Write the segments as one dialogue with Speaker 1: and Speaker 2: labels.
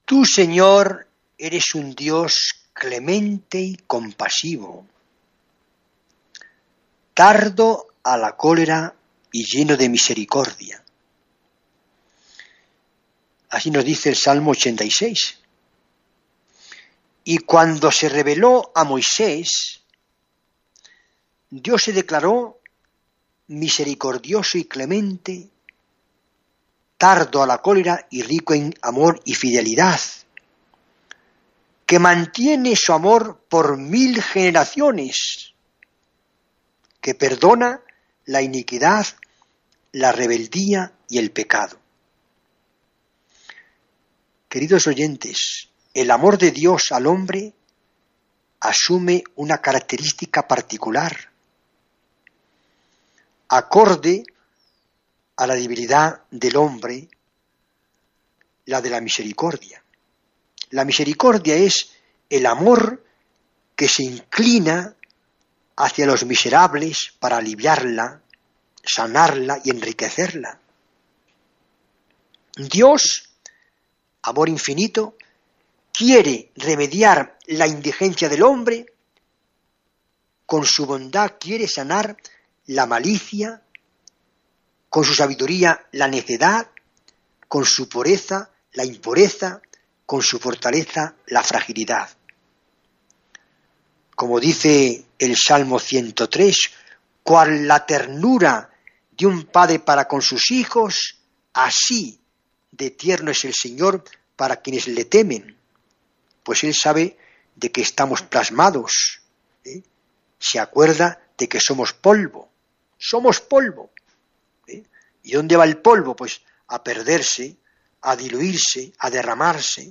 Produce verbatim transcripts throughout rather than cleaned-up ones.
Speaker 1: Tú, Señor, eres un Dios clemente y compasivo, tardo a la cólera y lleno de misericordia. Así nos dice el Salmo ochenta y seis. Y cuando se reveló a Moisés, Dios se declaró misericordioso y clemente, tardo a la cólera y rico en amor y fidelidad, que mantiene su amor por mil generaciones, que perdona la iniquidad, la rebeldía y el pecado. Queridos oyentes, el amor de Dios al hombre asume una característica particular, acorde a la debilidad del hombre, la de la misericordia. La misericordia es el amor que se inclina hacia los miserables para aliviarla, sanarla y enriquecerla. Dios, amor infinito, quiere remediar la indigencia del hombre, con su bondad quiere sanar la malicia, con su sabiduría la necedad, con su pureza la impureza, con su fortaleza la fragilidad. Como dice el Salmo ciento tres, cual la ternura de un padre para con sus hijos, así de tierno es el Señor para quienes le temen, pues Él sabe de que estamos plasmados, ¿eh? Se acuerda de que somos polvo, somos polvo. ¿eh? ¿Y dónde va el polvo? Pues a perderse, a diluirse, a derramarse.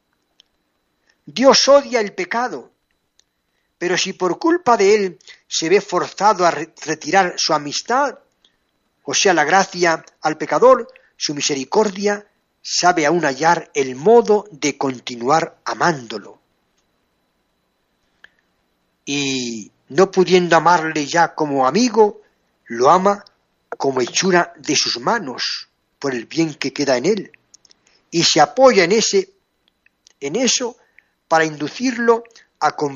Speaker 1: Dios odia el pecado, pero si por culpa de él se ve forzado a re- retirar su amistad, o sea, la gracia al pecador, su misericordia sabe aún hallar el modo de continuar amándolo. Y no pudiendo amarle ya como amigo, lo ama como hechura de sus manos, por el bien que queda en él, y se apoya en ese, en eso para inducirlo a